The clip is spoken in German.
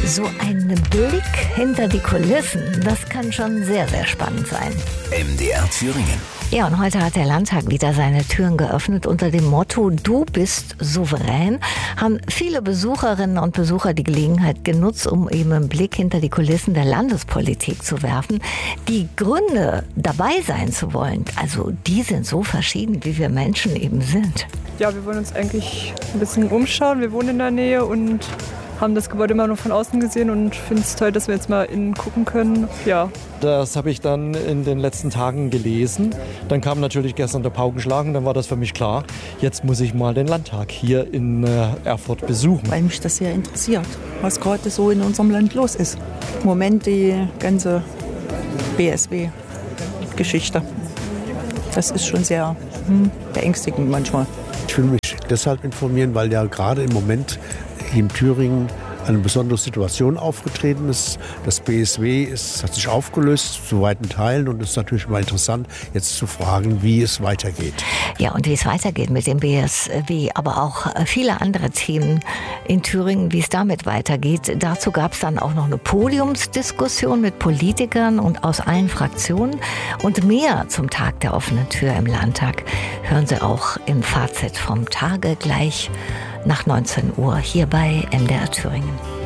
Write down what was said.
So ein Blick hinter die Kulissen, das kann schon sehr, sehr spannend sein. MDR Thüringen. Ja, und heute hat der Landtag wieder seine Türen geöffnet unter dem Motto "Du bist souverän". Haben viele Besucherinnen und Besucher die Gelegenheit genutzt, um eben einen Blick hinter die Kulissen der Landespolitik zu werfen. Die Gründe, dabei sein zu wollen, also die sind so verschieden, wie wir Menschen eben sind. Ja, wir wollen uns eigentlich ein bisschen umschauen. Wir wohnen in der Nähe und haben das Gebäude immer nur von außen gesehen und finden es toll, dass wir jetzt mal innen gucken können. Ja. Das habe ich dann in den letzten Tagen gelesen. Dann kam natürlich gestern der Paukenschlag und dann war das für mich klar, jetzt muss ich mal den Landtag hier in Erfurt besuchen. Weil mich das sehr interessiert, was gerade so in unserem Land los ist. Im Moment die ganze BSW-Geschichte. Das ist schon sehr beängstigend manchmal. Ich will mich deshalb informieren, weil ja gerade im Moment in Thüringen eine besondere Situation aufgetreten ist. Das BSW hat sich aufgelöst zu weiten Teilen und es ist natürlich mal interessant, jetzt zu fragen, wie es weitergeht. Ja, und wie es weitergeht mit dem BSW, aber auch viele andere Themen in Thüringen, wie es damit weitergeht. Dazu gab es dann auch noch eine Podiumsdiskussion mit Politikern und aus allen Fraktionen. Und mehr zum Tag der offenen Tür im Landtag hören Sie auch im Fazit vom Tage gleich nach 19 Uhr hier bei MDR Thüringen.